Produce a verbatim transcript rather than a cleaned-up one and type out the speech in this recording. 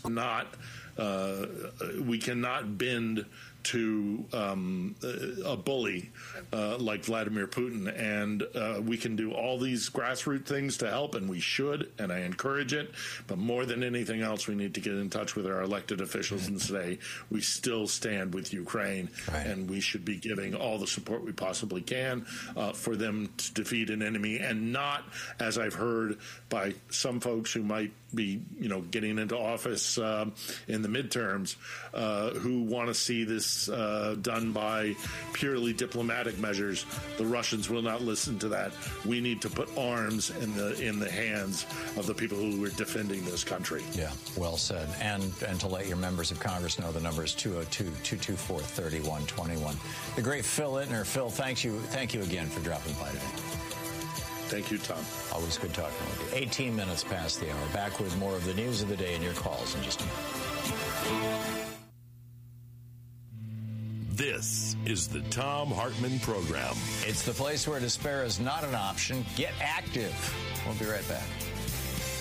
not, uh, we cannot bend to um, a bully uh, like Vladimir Putin. And uh, we can do all these grassroots things to help, and we should, and I encourage it. But more than anything else, we need to get in touch with our elected officials and say we still stand with Ukraine, right. and we should be giving all the support we possibly can uh, for them to defeat an enemy, and not, as I've heard by some folks who might be, you know, getting into office uh, in the midterms, uh, who want to see this uh, done by purely diplomatic measures. The Russians will not listen to that. We need to put arms in the in the hands of the people who are defending this country. Yeah, well said. And and to let your members of Congress know, the number is two oh two, two two four, three one two one. The great Phil Ittner. Phil, thank you, thank you again for dropping by today. Thank you, Tom. Always good talking with you. eighteen minutes past the hour. Back with more of the news of the day and your calls in just a minute. This is the Thom Hartmann Program. It's the place where despair is not an option. Get active. We'll be right back.